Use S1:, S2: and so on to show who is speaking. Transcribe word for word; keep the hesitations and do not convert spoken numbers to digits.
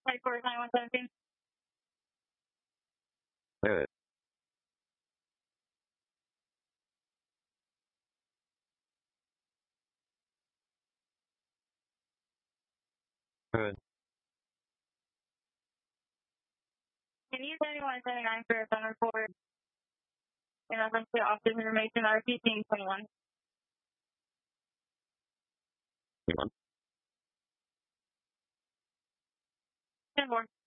S1: Type four nine one seventeen.
S2: Good. Good.
S1: Can you seventy-one seventy-nine for a phone report in reference to office information R P team twenty-one?
S2: twenty-one.
S1: ten four.